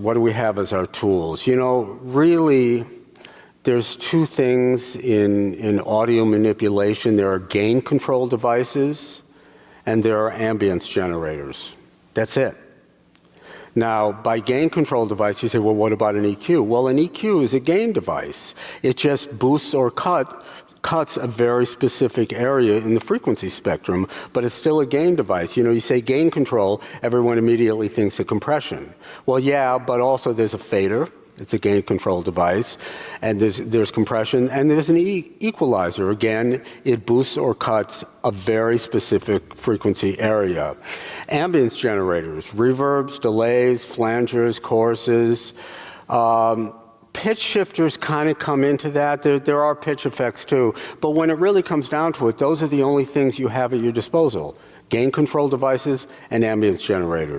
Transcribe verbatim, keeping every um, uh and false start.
What do we have as our tools? You know, really, there's two things in, in audio manipulation. There are gain control devices, and there are ambience generators. That's it. Now, by gain control device, you say, well, what about an E Q? Well, an E Q is a gain device. It just boosts or cut, cuts a very specific area in the frequency spectrum, but it's still a gain device. You know, you say gain control, everyone immediately thinks of compression. Well, yeah, but also there's a fader. It's a gain control device, and there's, there's compression, and there's an e equalizer. Again, it boosts or cuts a very specific frequency area. Ambience generators, reverbs, delays, flangers, choruses. Um, pitch shifters kind of come into that. There, there are pitch effects too, but when it really comes down to it, those are the only things you have at your disposal: gain control devices and ambience generators.